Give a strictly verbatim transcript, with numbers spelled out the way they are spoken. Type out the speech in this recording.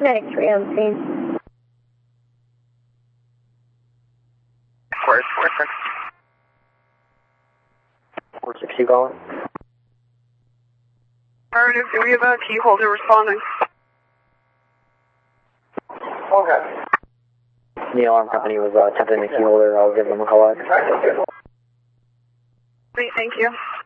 Medic three on scene. Where's four six? four six, you calling? Affirmative, do we have a key holder responding? Okay. The alarm company was uh, attempting the key holder. I'll give them a call out. Great, thank you.